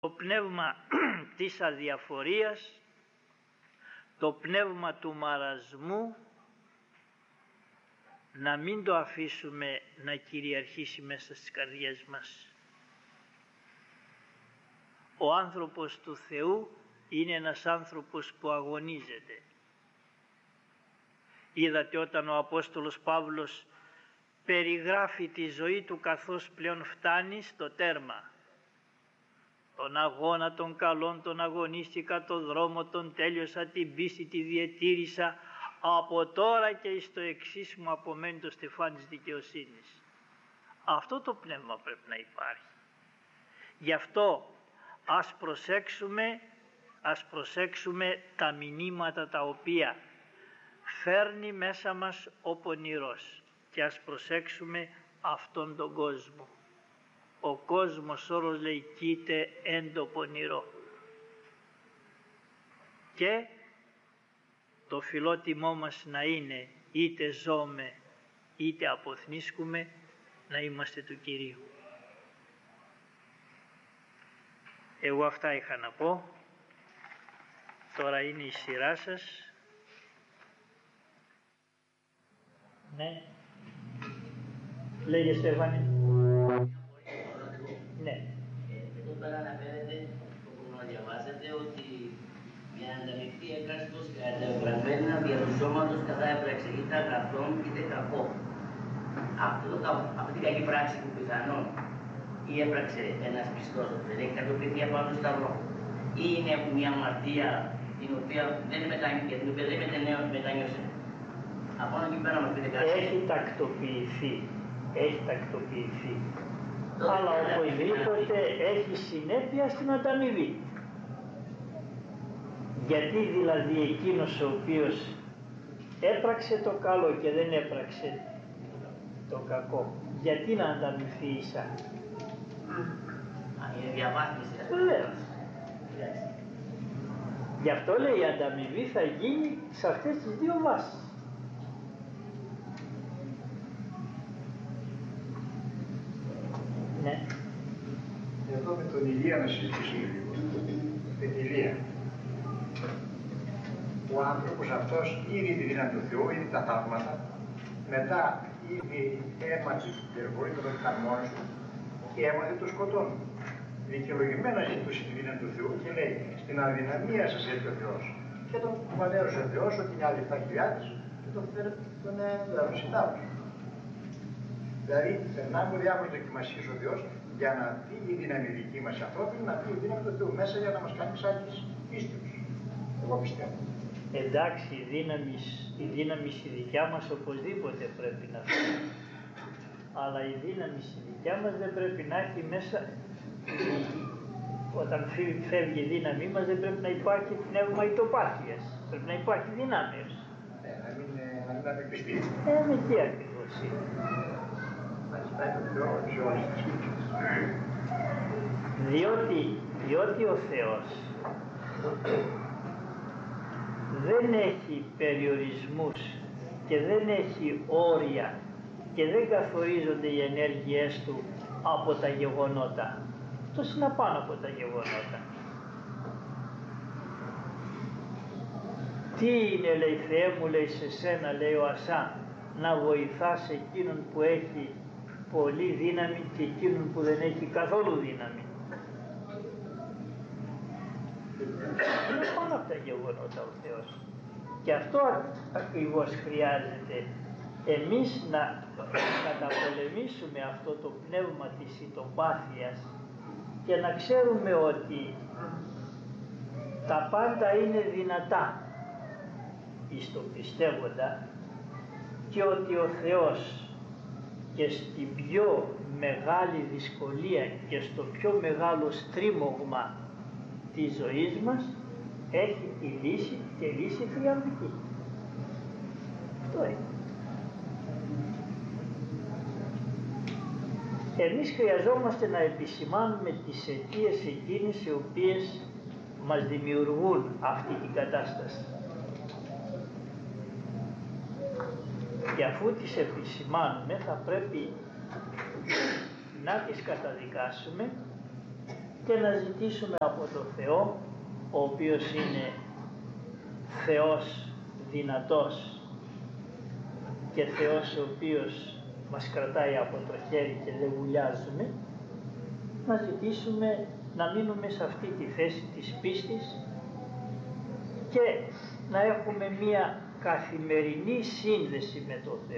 Το πνεύμα της αδιαφορίας, το πνεύμα του μαρασμού, να μην το αφήσουμε να κυριαρχήσει μέσα στις καρδιές μας. Ο άνθρωπος του Θεού είναι ένας άνθρωπος που αγωνίζεται. Είδατε όταν ο Απόστολος Παύλος περιγράφει τη ζωή του καθώς πλέον φτάνει στο τέρμα. Τον αγώνα των καλών τον αγωνίστηκα, τον δρόμο τον τέλειωσα, την πίστη τη διετήρησα, από τώρα και εις το εξής μου απομένει το στεφάνι της δικαιοσύνης. Αυτό το πνεύμα πρέπει να υπάρχει. Γι' αυτό ας προσέξουμε τα μηνύματα τα οποία φέρνει μέσα μας ο πονηρός και ας προσέξουμε αυτόν τον κόσμο. Ο κόσμος όλος λέει κοίται εν το πονηρό. Και το φιλότιμό μας να είναι είτε ζώμε είτε αποθνίσκουμε να είμαστε του Κυρίου. Εγώ αυτά είχα να πω. Τώρα είναι η σειρά σας. Ναι. Λέγε Στέφανη. Ναι. Εδώ πέρα αναφέρεται, όπου να διαβάσετε, ότι για να ανταληφθεί έκαστος καταγραφένα δια του σώματος κατά έπραξη είτε αγαθόν είτε κακό. Αυτή την κακή πράξη που πιθανόν ή έπραξε ένας πιστός, δεν έχει κατοπληθεί από τον σταυρό, ή είναι μια αμαρτία την οποία δεν μετανιώσε. Από εκεί πέρα μας πείτε κάτι. Έχει τακτοποιηθεί. Αλλά οπωσδήποτε έχει συνέπεια στην ανταμοιβή. Γιατί δηλαδή εκείνος ο οποίος έπραξε το καλό και δεν έπραξε το κακό, γιατί να ανταμοιφθεί ίσα? Είναι διαβάθμιση. Βεβαίως. Γι' αυτό λέει η ανταμοιβή θα γίνει σε αυτές τις δύο βάσεις. Ναι. Εδώ με τον Ηλία να συζητήσουμε λίγο. Την Ηλία. Ο άνθρωπος αυτός ήδη τη δύναμη του Θεού, ήδη τα θαύματα, μετά ήδη έμαθε την πληροφορία των χαρμών του και έμαθε το σκοτώνουν. Δικαιολογημένα ζητούσε τη δύναμη του Θεού και λέει: στην αδυναμία σας έρθει ο Θεός. Και τον κουβαλέρωσε ο Θεός, ότι είναι άλλοι 7.000 και τον δροσιτάβωσε. Δηλαδή, περνάμε διάφορες δοκιμασίες ο Θεός για να φύγει η δύναμη δική μας ανθρώπινη, να φύγει η δύναμη του Θεού μέσα για να μας κάνει ψάκης πίστεως. Εγώ πιστεύω. Εντάξει, η δύναμη η δικιά μας οπωσδήποτε πρέπει να φύγει. Αλλά η δύναμη η δικιά μας δεν πρέπει να έχει μέσα, όταν φεύγει η δύναμή μας δεν πρέπει να υπάρχει πνεύμα ητοπάθειας. Πρέπει να υπάρχει δυνάμεως. Να μην απεκριστεί. Με τι ακριβώς είναι. Διότι ο Θεός δεν έχει περιορισμούς και δεν έχει όρια και δεν καθορίζονται οι ενέργειές του από τα γεγονότα. Αυτός είναι απάνω από τα γεγονότα. Τι είναι, λέει, Θεέ μου, λέει, σε σένα, λέει ο Ασά, να βοηθάς εκείνον που έχει πολύ δύναμη και εκείνον που δεν έχει καθόλου δύναμη. Είναι πάνω από τα γεγονότα ο Θεός. Και αυτό ακριβώς χρειάζεται. Εμείς να καταπολεμήσουμε αυτό το πνεύμα της ητοπάθειας και να ξέρουμε ότι τα πάντα είναι δυνατά εις το πιστεύοντα και ότι ο Θεός και στην πιο μεγάλη δυσκολία και στο πιο μεγάλο στρίμωγμα της ζωής μας έχει τη λύση και λύση θριαμβική. Αυτό είναι. Εμείς χρειαζόμαστε να επισημάνουμε τις αιτίες εκείνες οι οποίες μας δημιουργούν αυτή την κατάσταση. Και αφού τις επισημάνουμε θα πρέπει να τις καταδικάσουμε και να ζητήσουμε από τον Θεό, ο οποίος είναι Θεός δυνατός και Θεός ο οποίος μας κρατάει από το χέρι και δεν βουλιάζουμε, να ζητήσουμε να μείνουμε σε αυτή τη θέση της πίστης και να έχουμε μία καθημερινή σύνδεση με το Θεό.